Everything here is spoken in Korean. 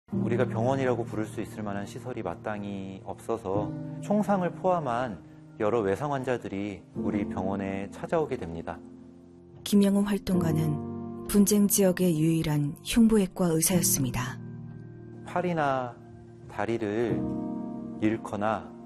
우리가 병원이라고 부를 수 있을 만한 시설이 마땅히 없어서 총상을 포함한 여러 외상 환자들이 우리 병원에 찾아오게 됩니다. 김영호 활동가는 분쟁 지역의 유일한 흉부외과 의사였습니다. 팔이나 다리를 잃거나